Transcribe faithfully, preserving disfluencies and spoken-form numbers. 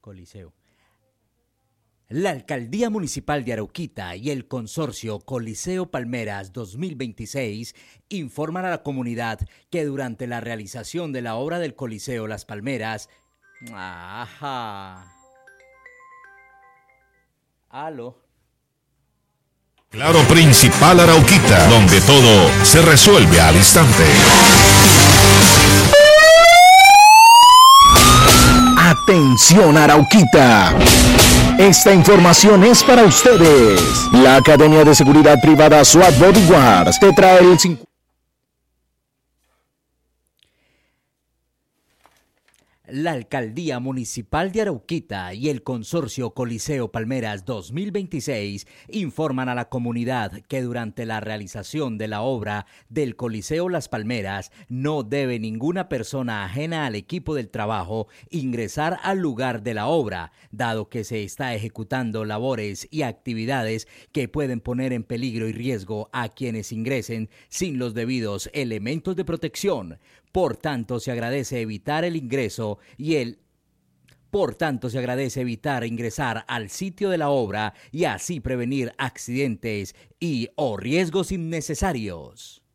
Coliseo. La Alcaldía Municipal de Arauquita y el Consorcio Coliseo Palmeras dos mil veintiséis informan a la comunidad que durante la realización de la obra del Coliseo Las Palmeras... Ajá. Aló. Claro Principal Arauquita, donde todo se resuelve al instante. Atención Arauquita. Esta información es para ustedes. La Academia de Seguridad Privada SWAT Bodyguards te trae el cincuenta. La Alcaldía Municipal de Arauquita y el Consorcio Coliseo Palmeras dos mil veintiséis informan a la comunidad que durante la realización de la obra del Coliseo Las Palmeras no debe ninguna persona ajena al equipo del trabajo ingresar al lugar de la obra, dado que se está ejecutando labores y actividades que pueden poner en peligro y riesgo a quienes ingresen sin los debidos elementos de protección. Por tanto, se agradece evitar el ingreso y el Por tanto, se agradece evitar ingresar al sitio de la obra y así prevenir accidentes y o riesgos innecesarios.